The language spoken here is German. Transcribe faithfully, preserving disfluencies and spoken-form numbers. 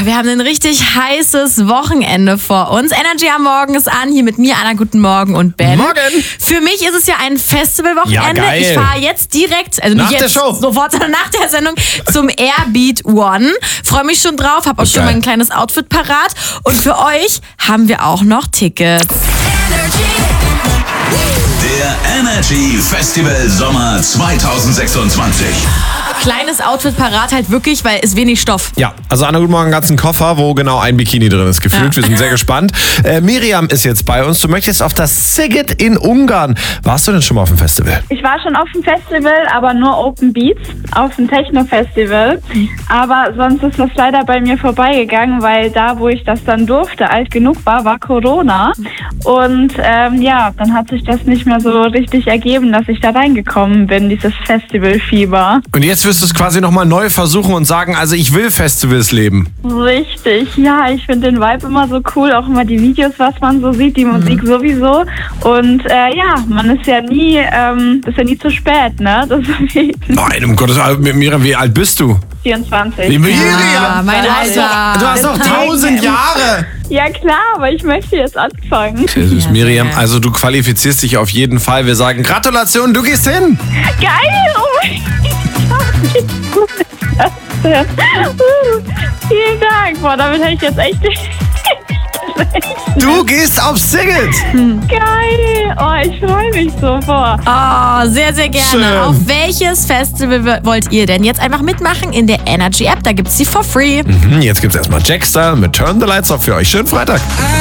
wir haben ein richtig heißes Wochenende vor uns. Energy am Morgen ist an, hier mit mir, Anna, guten Morgen und Ben. Morgen. Für mich ist es ja ein Festivalwochenende. Ja, geil. Ich fahre jetzt direkt, also Nach nicht der jetzt Show. sofort, sondern nach der Sendung zum Airbeat One. Freue mich schon drauf, habe auch schon Geil. mein kleines Outfit parat. Und für euch haben wir auch noch Tickets. Der Energy Festival Sommer zwanzig sechsundzwanzig. Kleines Outfit parat halt wirklich, weil es wenig Stoff. Ja, also Anna, guten Morgen, einen ganzen Koffer, wo genau ein Bikini drin ist, gefühlt. Ja. Wir sind sehr gespannt. Äh, Miriam ist jetzt bei uns. Du möchtest auf das Sziget in Ungarn. Warst du denn schon mal auf dem Festival? Ich war schon auf dem Festival, aber nur Open Beats, auf dem Techno-Festival. Aber sonst ist das leider bei mir vorbeigegangen, weil da, wo ich das dann durfte, alt genug war, war Corona. Und ähm, ja, dann hat sich das nicht mehr so richtig ergeben, dass ich da reingekommen bin, dieses Festivalfieber. Und jetzt wirst du es quasi nochmal neu versuchen und sagen, also ich will Festivals leben. Richtig, ja, ich finde den Vibe immer so cool, auch immer die Videos, was man so sieht, die Musik sowieso. Und äh, ja, man ist ja nie, ähm, ist ja nie zu spät, ne? Deswegen Nein, um Gottes Willen, Miriam, wie alt bist du? vierundzwanzig. Wie Miriam! Ja, mein Du Alter. Du hast doch tausend Jahre! Ja klar, aber ich möchte jetzt anfangen. Sehr süß, Ja, Miriam. sehr. Also du qualifizierst dich auf jeden Fall. Wir sagen Gratulation, du gehst hin! Geil! Oh mein Gott, wie gut ist das denn? Uh, vielen Dank. Boah, damit hätte ich jetzt echt nicht gerechnet. Du gehst auf Sziget! Geil! Oh, ich freue mich so. Boah. Oh, sehr, sehr gerne. Schön. Auf welches Festival w- wollt ihr denn jetzt einfach mitmachen? In der Energy App, da gibt's sie for free. Hm, Jetzt gibt's erstmal Jackster mit Turn the Lights Off für euch. Schönen Freitag!